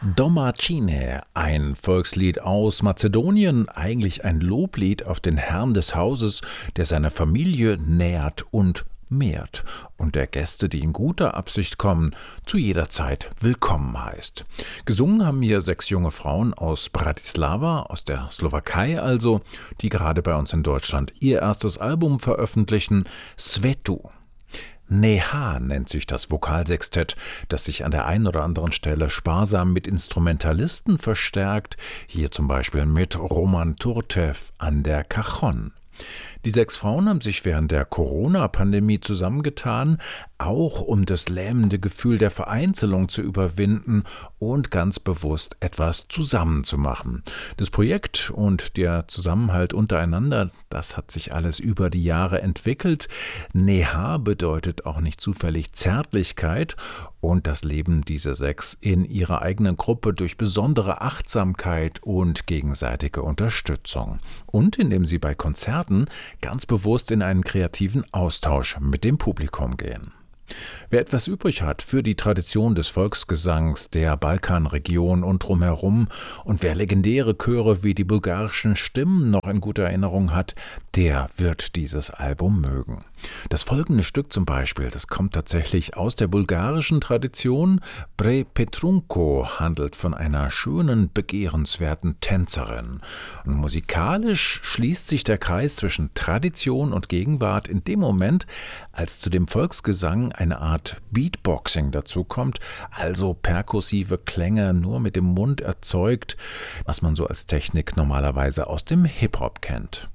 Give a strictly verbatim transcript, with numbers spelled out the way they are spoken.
Domacine, ein Volkslied aus Mazedonien, eigentlich ein Loblied auf den Herrn des Hauses, der seine Familie nährt und mehrt und der Gäste, die in guter Absicht kommen, zu jeder Zeit willkommen heißt. Gesungen haben hier sechs junge Frauen aus Bratislava, aus der Slowakei also, die gerade bei uns in Deutschland ihr erstes Album veröffentlichen, Svetu. Neha nennt sich das Vokalsextett, das sich an der einen oder anderen Stelle sparsam mit Instrumentalisten verstärkt, hier zum Beispiel mit Roman Turtev an der Cajon. Die sechs Frauen haben sich während der Corona-Pandemie zusammengetan, auch um das lähmende Gefühl der Vereinzelung zu überwinden und ganz bewusst etwas zusammenzumachen. Das Projekt und der Zusammenhalt untereinander, das hat sich alles über die Jahre entwickelt. Neha bedeutet auch nicht zufällig Zärtlichkeit und das Leben dieser sechs in ihrer eigenen Gruppe durch besondere Achtsamkeit und gegenseitige Unterstützung. Und indem sie bei Konzerten ganz bewusst in einen kreativen Austausch mit dem Publikum gehen. Wer etwas übrig hat für die Tradition des Volksgesangs der Balkanregion und drumherum und wer legendäre Chöre wie die bulgarischen Stimmen noch in guter Erinnerung hat, der wird dieses Album mögen. Das folgende Stück zum Beispiel, das kommt tatsächlich aus der bulgarischen Tradition. Pre Petrunko handelt von einer schönen, begehrenswerten Tänzerin. Und musikalisch schließt sich der Kreis zwischen Tradition und Gegenwart in dem Moment, als zu dem Volksgesang eine Art Beatboxing dazu kommt, also perkussive Klänge nur mit dem Mund erzeugt, was man so als Technik normalerweise aus dem Hip-Hop kennt.